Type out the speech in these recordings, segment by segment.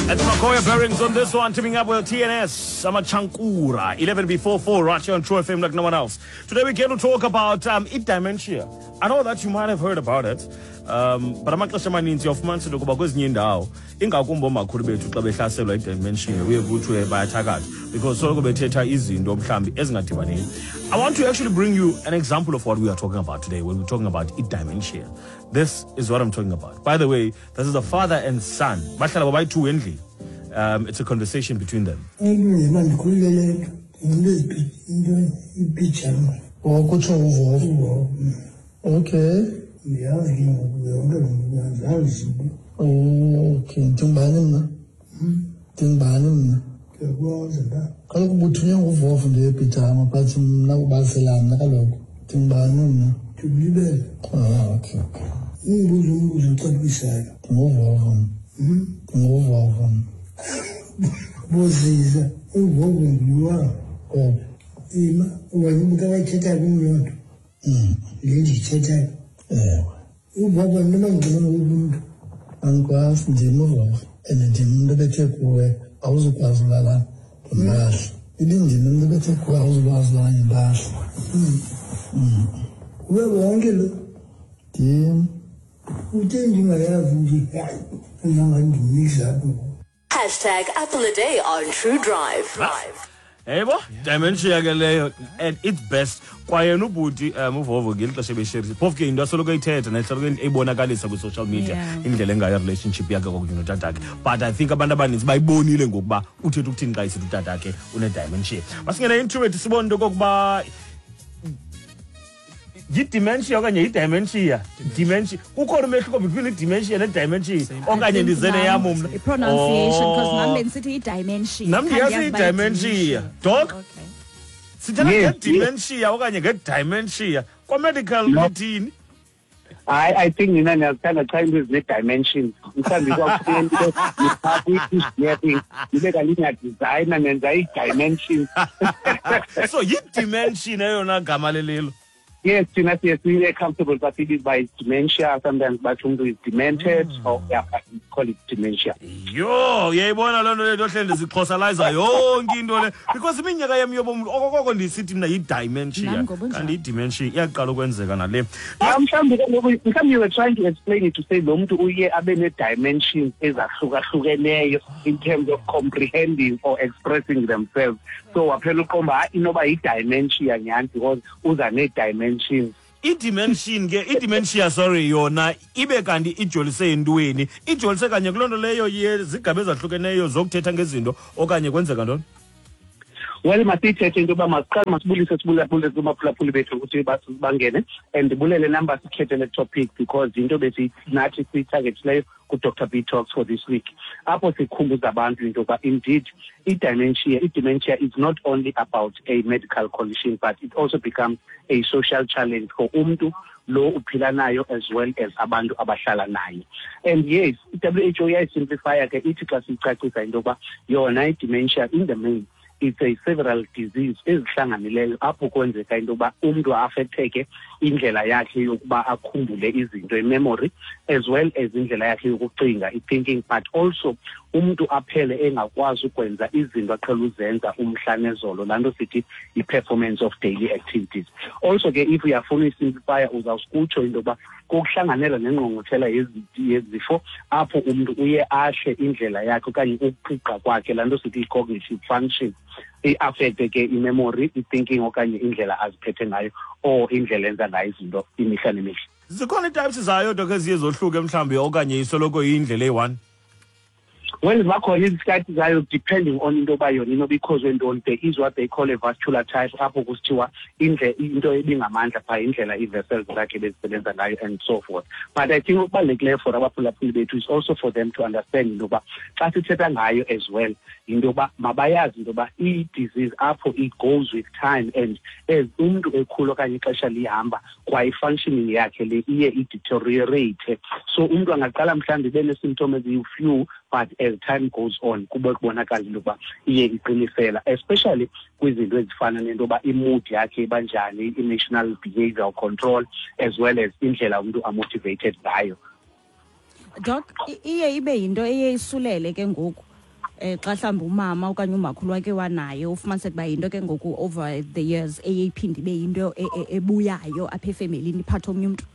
It's Makoya Bearings on this one, teaming up with TNS, Amachankura, 11 before 4, right here on True FM like no one else. Today we're going to talk about dementia. I know that you might have heard about it, but amaxesha amaninzi uyafumanisa ukuba kwezinye indawo ingakumbi omakhulu bethu xa behlaselwa dementia uye kuthi bayathakatha because soloko bethetha izinto mhlambi ezingadibaniyo. I want to actually bring you an example of what we are talking about today when we're talking about dementia. This is what I'm talking about. By the way, this is a father and son. Bahlala bobayi-two endlini. It's a conversation between them. Okay. Okay, tingbani mna. Tingbani mna. Kaloku buthunywe nguvovo ndiyepijama but mna kubaselana kaloku. Tingbani mna. Tubulibele. Okay. Umbuzo ucacisayo. Nguvovo. Nguvovo. Bozisa, uvovo nguwa. Oh. Ima, uwayibuka wayithetha kumnyondo. Ndithetha. Uvovo noma ngibona umuntu. Angikwazi ndim uvovo. And ndim bethe kuwe awuzukwazi ulala ngempahla. Ibindim umuntu bethe kuwe awuzukwazi ulala ngempahla. Uwe wonke lo. Ndim. Uthenjingayazi nje. Angangandimisa apho. #Apple a day on True Drive. Yebo, dementia ke leyo at its best kwayena ubhuti uvovo ngelixesha besherisa phofu ke into asoloko ithetha nahloko eyibonakalisa ku social media indlela engayo relationship yakhe kwakunye notatakhe, but I think abantu abaninzi bayibonile ngokuba uthetha ukuthini xa isithi utatakhe une dementia. Masingena into it sibone into kokuba dementia okanye dementia kukhona umehluko between dementia ne dementia okanye ndizene yam mna pronunciation because nami benisithi dementia nami yazi dementia doc sithatha dementia okanye dementia kwa medical routine. I think mina ngiyathanda cha into ezine-dimensions mhlawumbe kwakuphela ngiphathe ibe kanti ngiyadesigna nenza i-dimensions. So yi-dimension eyona gama lelilo. Yes, we're comfortable, but it is by dementia. Sometimes but is demented, or we call it dementia. Yo, yayibona loo nto le nto hleli zixhosaliza yonke into le because iminyaka yami yobomuntu okokoko ndisithi mna yi-dementia kanti i-dementia iyaqala ukwenzeka nale. Mhlawumbe you were trying to explain it to say lo muntu uye abe ne-dimensions ezahlukahlukeneyo in terms of comprehending or expressing themselves. So waphela uqomba inoba yi-dementia nyani because uza ne-dimensions. I-dementia sorry yona ibe kanti ijolise entweni ijolise kanye kuloo nto leyo yezigaba ezahlukeneyo zokuthetha ngezinto okanye kwenzeka ntoni. Well, masithethe into yoba masibulise kumaphulaphuli bethu ukuthi bangene and bulele number sikhethe le topic because into nathi siyitargetileyo ku-Dr. B Talks for this week. Apho sikhumbuza abantu into yoba indeed i-dementia is not only about a medical condition but it also becomes a social challenge for umuntu lo uphila nayo as well as abantu abahlala naye. And yes, i-WHO iyayisimplifya ke ithi xa siyicacisa into yoba yona i-dementia in the main it's a several disease ezihlanganileyo apho kwenzeka into yoba umuntu affecteke indlela yakhe yokuba akhumbule izinto i-memory as well as indlela yakhe yokucinga i-thinking, but also umuntu aphele engakwazi ukwenza izinto aqhela uzenza umhla nezolo, laa nto sithi i-performance of daily activities. Also ke if uyafuna uyisimplifya uzawusikutsho into yoba kukuhlanganela nengqongqothela yezifo apho umuntu uye ashe indlela yakhe okanye ukuqiqa kwakhe, laa nto sithi i-cognitive function i-affecte ke i-memory, i-thinking okanye indlela aziphethe ngayo or indlela enza ngayo izinto imihla nemihla. Zikhona i-types zayo dok eziye zohluke mhlawumbi okanye isoloko iyindlela eyi-one? Well, bakhona izikhathi zayo depending on into yoba yona because wentoni there is what they call a vascular type apho kusithiwa into ebingamandla phaa indlela ii-vessels zakhe bezisebenza ngayo and so forth. But I think okubalulekileyo for abaphulaphuli bethu is also for them to understand into yoba xa sithetha ngayo as well into yoba mabayazi into yoba i-disease apho it goes with time and as umuntu ekhula okanye ixesha lihamba kwa i-functioning yakhe le iye i-deteriorate. So umuntu angaqala mhlawumbi bene-symptom eziyi-few but as time goes on kube kubonakala into yoba iye iqinisela, especially kwizinto ezifana nento yoba imood yakhe ibanjani, emotional behavioral control as well as indlela umuntu amotivated ngayo. Doc, iye ibe yinto eye isulele ke ngoku xa mhlawumbi umama okanye umakhulu wakhe wanayo ufumaniseke uba yinto ke ngoku over the years eyiphinde ibe yinto ebuyayo apha efemelini iphatha omnye umntu.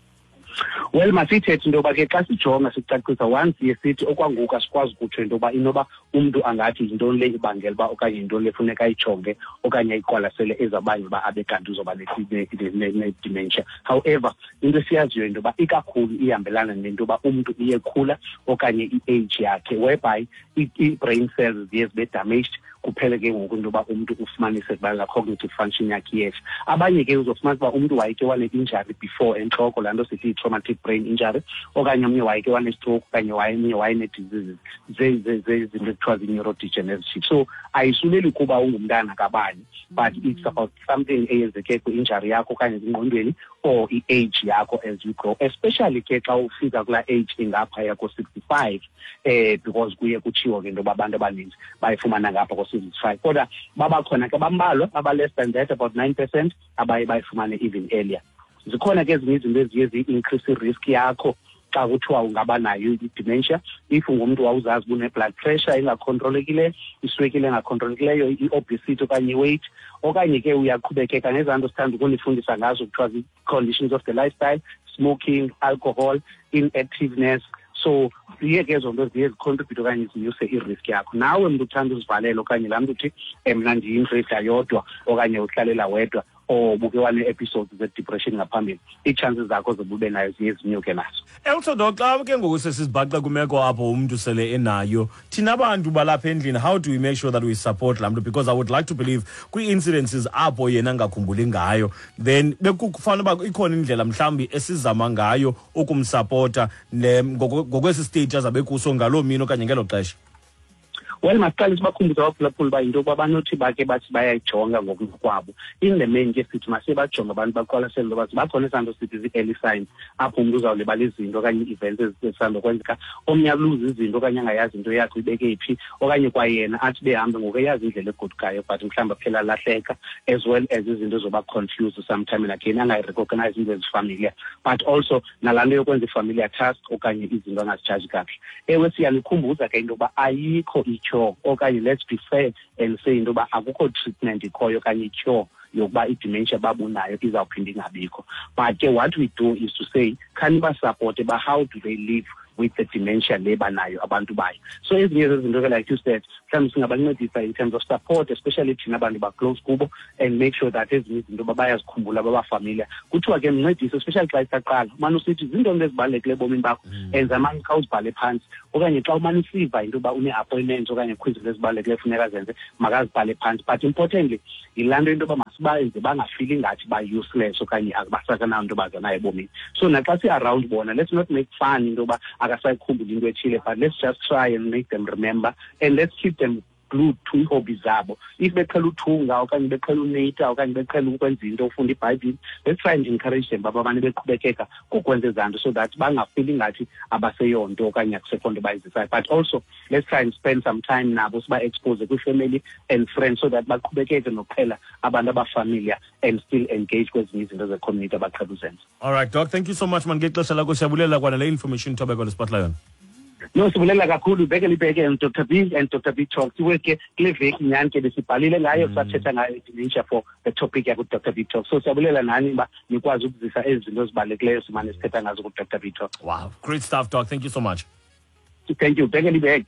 Well, masithethe into yoba ke xa sijonga sicacisa once siye sithi okwangoku asikwazi ukutsho into yoba inoba umntu angathi yintoni le ibangela uba okanye yintoni le funeka ayijonge okanye ayiqwalasele ezabanye uba abe kanti uzoba ne-dementia. However, into esiyaziyo into yoba ikakhulu ihambelana nento yoba umntu iyekhula okanye i-age yakhe whereby i-brain cells ziye zibe damaged kuphele ke ngoku into yoba umntu ufumanise ukuba la cognitive function yakhe iyehla. Abanye ke uzofumanisa uba umntu wayeke wane-injury before entloko, laa nto sithi traumatic brain injury, okanye omnye wayeke wane-stroke okanye omnye wayene-diseases zezinto ekuthiwa zi-neurodegenerative. So ayisuleli kuba ungumntana kabani, but it's about something eyenzeke kwi-injury yakho okanye engqondweni or i-age yakho as you grow, especially ke xa ufika kulaa age ingaphaya ko-65 because kuye kutshiwo ke into yoba abantu abaninzi bayifumana ngapha ko-65, kodwa babakhona ke bambalwa aba-less than that, about 9% abaye bayifumane even earlier. Zikhona ke ezinye izinto eziye zi-increase i-risk yakho xa kuthiwa ungaba nayo i-dementia. If ungumntu wawuzazi une-blood pressure engakhontrolekileyo, iswekile engakhontrolekileyo, i-obesity okanye i-weight, okanye ke uyaqhubekeka nezaa nto sithanda ukunifundisa ngazo kuthiwa zi-conditions of the lifestyle, smoking, alcohol, inactiveness. So ziye ke ezo nto ziye zicontribute okanye zinyuse i-risk yakho. Nawe mntu uthanda uzivalela okanye laa mntu uthi mna ndiyintreda yodwa okanye uhlalela wedwa or buke wane-episodes ze-depression ngaphambili, ii-chances zakho zobube nayo ziye zinyuke nazo. Also Doc, xa ke ngoku sesizibhaqa kumeko apho umntu sele enayo, thina abantu balapha endlini, how do we make sure that we support laa mntu? Because I would like to believe kwii-incidences apho yena angakhumbuli ngayo, then bekufanele uba ikhona indlela mhlawumbi esizama ngayo ukumsapota ngokwesi stage azabe kuso ngaloo mini okanye ngelo xesha. Well, masiqale sibakhumbuze abaphulaphuli uba into yokuba banothi bake bathi bayayijonga ngokwabo. In the main ke sithi masibajonge abantu baqwalasele into yoba zibakhona ezaa nto sithi zi-early signs apho umntu uzawulibala izinto okanye ii-events ezisandokwenzeka, omnye aluze izinto okanye angayazi into yakho ibeke phi, okanye kwayena athi behambe ngoku eyazi indlela egodukayo but mhlawumbi aphela lahleka, as well as izinto zoba confused sometime and again angayirecognize into ezifamiliar, but also nalaa nto yokwenza i-familiar task okanye izinto angazijaji kakuhle. Ewe siyanikhumbuza ke into yoba ayikho cure okanye let's be fair and say into yoba akukho treatment ikhoyo okanye i-cure yokuba i-dementia babunayo izawuphinda ingabikho. But ke what we do is to say khanibasapote ba how do they live with the dementia le banayo abantu bayo. So ezinye zezinto ke like you said mhlawumbi singabancedisa in terms of support, especially thina abantu ba-close kubo, and make sure that ezinye izinto bayazikhumbula babafamilia. Kuthiwa ke mncedise especially xa isaqala umane usithi zinto ezibalulekile ebomini bakho enza amanye xa uzibhale phantsi, okanye xa umane usiva into yoba une-appointment okanye kwizinto ezibalulekileyo funeka zenze makazibhale phantsi. But importantly yilaa nto into yoba masibayenze bangafili ngathi ba-useless okanye akubasakanayo into baza nayo ebomini. So naxa si-around bona, let's not make fun into yoba akasayikhumbula into ethile, but let's just try and make them remember and let's keep them glued to ii-hobbies zabo. If beqhela uthunga okanye beqhela uneyita okanye beqhela ukwenza into ufunda iBhayibhile, let's try and encourage them baba bane beqhubekeka kukwenza ezaa nto so that bangafili ngathi abaseyonto okanye akusekho nto bayizisayo. But also let's try and spend some time nabo siba-expose kwi-family and friends so that baqhubekeke nokuqhela abantu abafamilia and still engage kwezinye izinto ze-community abaqhela uzenza. All right Doc, thank you so much man ngexesha lakho, siyabulela kwanale information topic olisiphatla yona. No, sibulela kakhulu bheke libheke and Dr. B and Dr. B Talk. Siweke kule veki nyani ke besibhalile ngayo sathetha ngayo i-dementia for the topic yaku Dr. B Talk. So siyabulela nani ba nikwazi ukuzisa ezinto ezibalulekileyo simane sithetha ngazo ku Dr. B Talk. Wow, great stuff Doc, thank you so much. Thank you.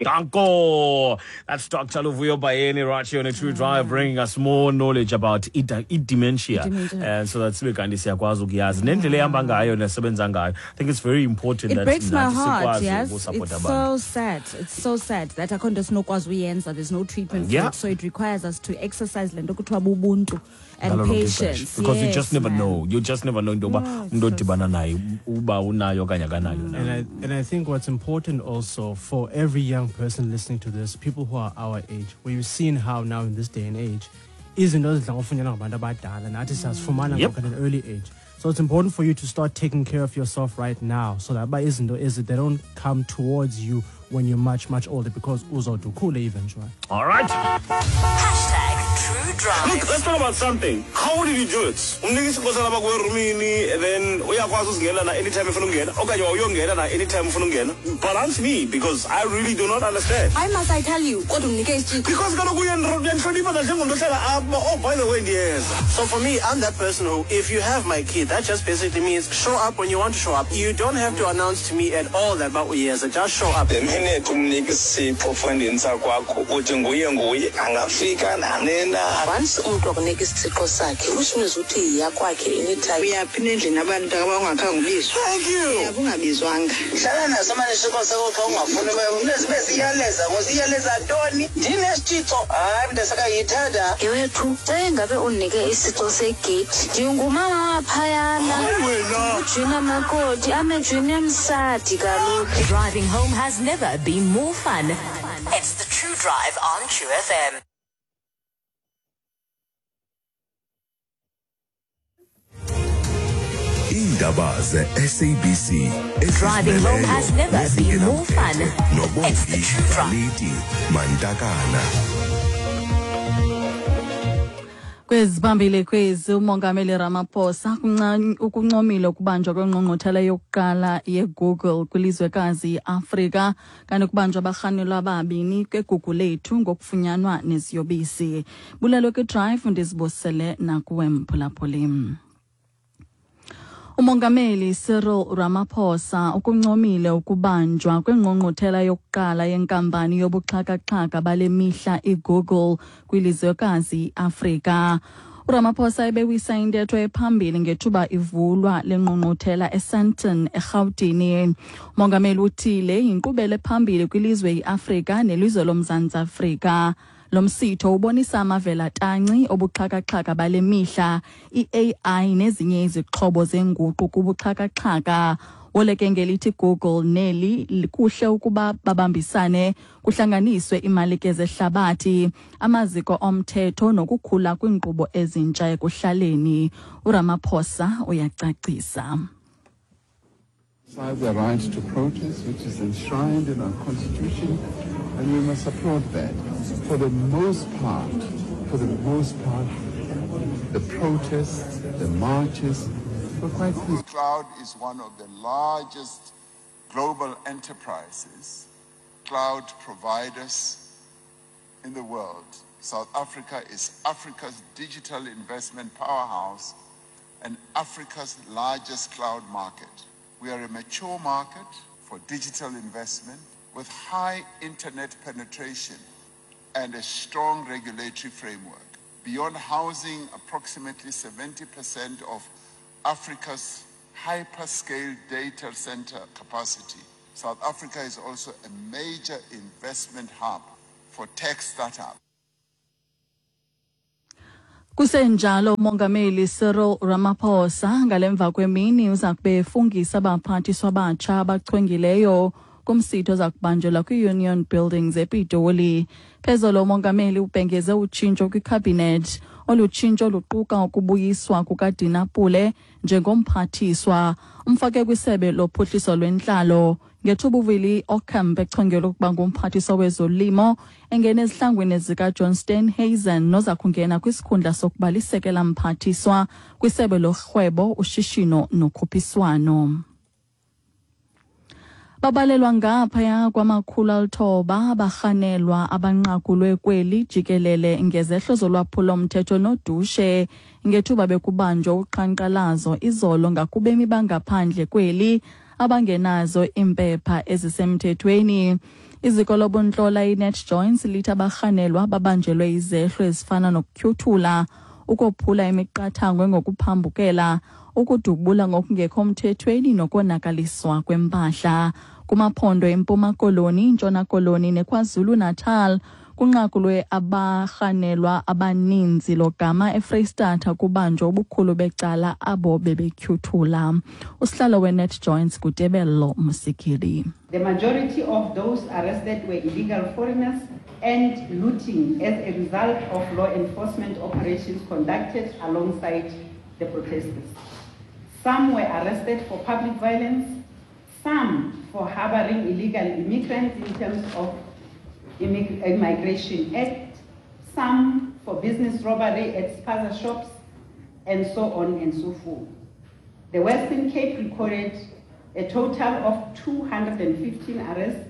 Danko. That's Dr. Luvuyo Bayeni right here on a True Drive, bringing us more knowledge about dementia. And so that's very kind of siyakwazi ukuyazi nendlela ehamba ngayo nesebenza ngayo. I think it's very important. It breaks my heart. Yes, it's so sad. It's so sad that akho nto sinokwazi uyenza. There's no treatment for it, so it requires us to exercise lento kuthiwa ubuntu and patience. Because you just never know. You just never know ndoba ndodibana naye uba unayo kanye akanayo. And I think what's important also for every young person listening to this, people who are our age, we've seen how now in this day and age, izinto ezidla ngofunyanwa ngabantu abadala nathi siyazifumana at an early age. So it's important for you to start taking care of yourself right now, so that by izinto they don't come towards you when you're much older, because uzodukhule eventually. All right. Hashtag True Drive. Look, let's talk about something. How did you do it? Umnikisi kosala bakwe rumini, and then uyakwazi ukungena na anytime ufuna ukungena, okanye uyongena na anytime ufuna ukungena. Balance me, because I really do not understand. Why must I tell you? Because kaloku uyanhlonipha njengomuntu ohlala apha. Oh, by the way, yes. So for me, I'm that person who, if you have my key, that just basically means show up when you want to show up. You don't have to announce to me at all that about years. Just show up. The minute umnikisi profunding sakwakho uthi nguye angafika nanena. Once umuntu akunika isithixo sakhe usumiza uthi yakwakhe anytime uyaphinda endlini abantu abangakhange ubizwe. Thank you. Yabungabizwanga. Hlala naso manje isithixo sakho xa ungafuni unesibe siyaleza ngosiyaleza ntoni ndinesithixo hayi mntu sakayithanda Yewethu engabe unike isithixo segate ndingumama waphayana ujina makoti amejini emsadi kaloku. Driving home has never been more fun. It's the True Drive on True FM. Indaba ze-SABC. Driving home has never been more fun. It's the True Drive. Mantakana. Kwezibambile kwezi umongameli Ramaphosa ukuncomile ukubanjwa kwengqongqothela yokuqala yeGoogle kwilizwekazi iAfrika kanti kubanjwa abarhanelwa ababini kweGoogle lethu ngokufunyanwa neziyobisi. Bulelo ke drive ndizibosele nakuwe mphulaphuli. Umongameli Cyril Ramaphosa ukuncomile ukubanjwa kwengqongqothela yokuqala yenkampani yobuxhaka-xhaka bale mihla iGoogle kwilizwekazi iAfrika. uRamaphosa ebewisa intetho ephambili ngethuba ivulwa lengqongqothela eSandton eGauteng. Umongameli uthi le yinkqubela phambili kwilizwe iAfrika nelizwe loMzantsi Afrika. Lo msitho ubonisa amavela tanci obuxhaka-xhaka bale mihla, i-AI nezinye izixhobo zenguqu kubuxhaka-xhaka. Oleke ngelithi Google neli kuhle ukuba babambisane kuhlanganiswe imalike zehlabathi, amaziko omthetho nokukhula kwinkqubo ezintsha ekuhlaleni. uRamaphosa uyacacisa. The right to protest, which is enshrined in our constitution, and we must applaud that. For the most part, the protests, the marches were quite peaceful. Cloud is one of the largest global enterprises, cloud providers in the world. South Africa is Africa's digital investment powerhouse and Africa's largest cloud market. We are a mature market for digital investment with high internet penetration and a strong regulatory framework. Beyond housing approximately 70% of Africa's hyperscale data center capacity, South Africa is also a major investment hub for tech startups. Kusenjalo umongameli Cyril Ramaphosa ngalemva kwemini uza kube efungisa abaphathiswa abatsha abachwengileyo kumsitho zakubanjelwa kwi-Union Buildings ePitoli. Phezolo umongameli ubhengeze utshintsho kwicabinet, olutshintsho luquka ukubuyiswa kukaDinapule njengomphathiswa, umfake kwisebe lophuhliso lwentlalo. Ngethuba uvili Ocamp echongelwa ukuba ngumphathiswa wezolimo engena ezihlangwini zikaJohn Steenhuisen noza kungena kwisikhundla sokubalisekela mphathiswa kwisebe lorhwebo, ushishino nokhuphiswano. Babalelwa ngaphaya kwama900 abarhanelwa abanqakulwe kweli jikelele ngezehlo zolwaphulo mthetho nodushe ngethuba bekubanjwa uqhankqalazo izolo ngakubemi bangaphandle kweli abangenazo impepha ezisemthethweni. Iziko lobuntlola iNetJoins lithi abarhanelwa babanjelwe izehlo ezifana nokutyhuthula, ukophula imiqathango ngokuphambukela, ukudubula ngokungekho mthethweni nokonakaliswa kwempahla. Kumaphondo eMpuma Koloni, Ntshona Koloni neKwaZulu Natal kunqakulwe abarhanelwa abaninzi logama eFreystata kubanjwa ubukhulu becala abo bebetyhuthula. Usihlalo weNetJoins kuTebello Musikiri. The majority of those arrested were illegal foreigners and looting as a result of law enforcement operations conducted alongside the protesters. Some were arrested for public violence, some for harboring illegal immigrants in terms of Immigration Act, some for business robbery at spaza shops, and so on and so forth. The Western Cape recorded a total of 215 arrests.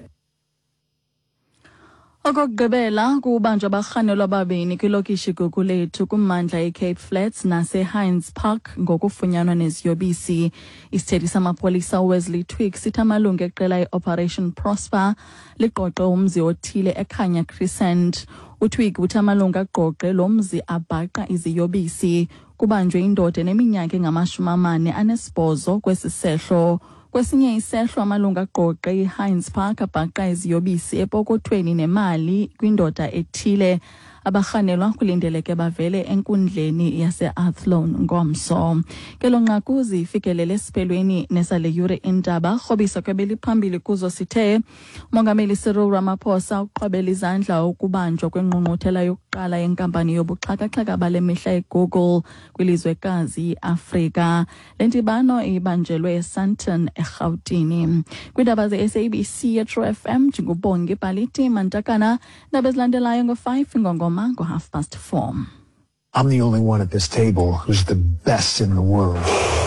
Okokugqibela kubanjwa abarhanelwa ababini kwilokishi Gugulethu kummandla eCape Flats naseHeinz Park ngokufunyanwa neziyobisi. Isithethi samapolisa uWesley Twigg sithi amalungu eqela iOperation Prosper liqoqe umzi othile eKhanya Crescent. UTwigg uthi amalungu aqoqe lo mzi abhaqa iziyobisi. Kubanjwe indoda eneminyaka engama-48 kwesi sehlo. Kwesinye isehlo amalungu aqoqe iHeinz Park abhaqa iziyobisi epokothweni nemali kwindoda ethile. Abarhanelwa kulindeleke bavele enkundleni yase-Athlone ngomso. Kelo nqaku zifikelele esiphelweni nesale yure indaba. Rhobisa kwebeli phambili kuzo sithe uMongameli Cyril Ramaphosa uqhwabela izandla ukubanjwa kwengqungquthela yokuqala yenkampani yobuxhakaxhaka bale mihla eGoogle kwilizwekazi iAfrika. Le ntibano ibanjelwe eSandton eRhawutini. Kwiindaba ze-SABC ye-True FM njengobongi Paliti Mantakana. Indaba ezilandelayo ngo-5 ngongoma go 4:30. I'm the only one at this table who's the best in the world.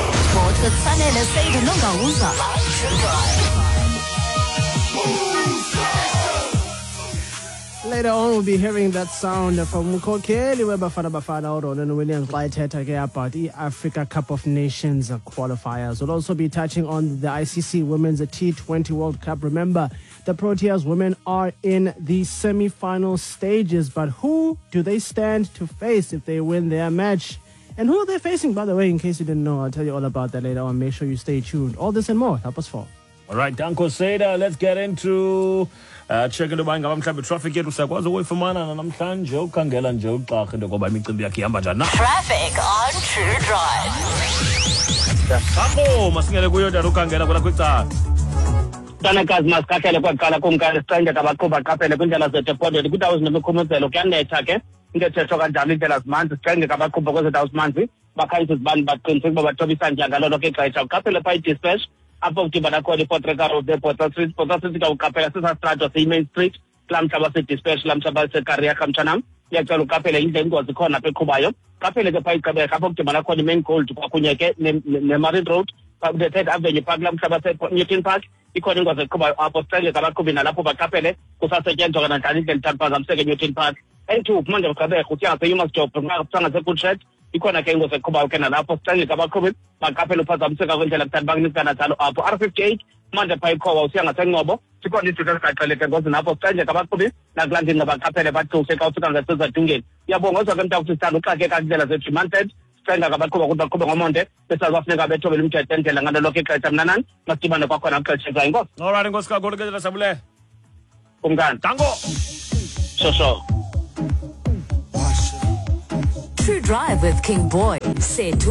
Later on, we'll be hearing that sound from Mukokeli Bafana Oron and Williams Lighthead about the Africa Cup of Nations qualifiers. We'll also be touching on the ICC Women's T20 World Cup. Remember, the Proteas women are in the semi-final stages, but who do they stand to face if they win their match? And who are they facing, by the way, in case you didn't know? I'll tell you all about that later on. Make sure you stay tuned. All this and more. Help us fall. All right, Danko Seda, let's get into checking the buying of traffic yethu sakwazi ukuyifumana namhlanje ukhangela nje uxarha into ngoba imicimbi yakhe ihamba njani na. Traffic on True Drive. Sakho masingele kuyo dala ukhangela kula kwicala. Tanakazi masikhathele kwaqala kumkani siqenge kabaqhuba qaphele kwindlela zetepondweni kwindawo zinemikhumiselo kuyanetha ke into ethethwa kanjalo indlela zimanzi siqenge kabaqhuba kwezi ndawo zimanzi bakhanyisa izibani baqiniseke uba bathobisa njanga lolo ke xesha uqaphele phaa i-dispatch apho kudibana khona iPortreka Road nePorter Street. Porter Street kawuqaphela sisastrato seyi-Main Street kulaa mhlaba se-dispatch kulaa mhlaba sekariaka mtshanam iyacela uqaphele indlela ingozi khona apho eqhubayo qaphele ke phaa iqabeka apho kudibana khona i-Main Gold kwakunye ke ne-Marine Road the Third Avenue phaa kulaa mhlaba se-Newton Park ikhona ingozi eqhubayo apho sicenge kabaqhubi nalapho baqaphele kusasetyenzwa kananjani indlela ithapazamiseke Newton Park. N2 kumanje uqabeka utya se-Humansdorp nxa sekutshet ikhona ke ingozi eqhubayo ke nalapho sicenge kabaqhubi baqaphele uphazamiseka kwendlela kuthanda bakunikana njalo apho R58 manje phaa ikhowa usiya ngasenqobo sikhona iduto ezigaqeleke ngozini apho sicenge kabaqhubi nakulandini ngabaqaphele baxuse xa ufika ngasezadungeni. Iyabongozwa ke mntakuthi sithanda uxakeka kwindlela zethu imanted sicenga kabaqhuba ukuthi baqhube ngomonde besazi bafuneka bethobele umthetho endlela ngalo lonke ixesha mnanani masidibane kwakhona kuxeshezayo inkosi. All right, inkosi kakhulu ke sabule kumkani Danko shosho. True Drive with King Boy. Say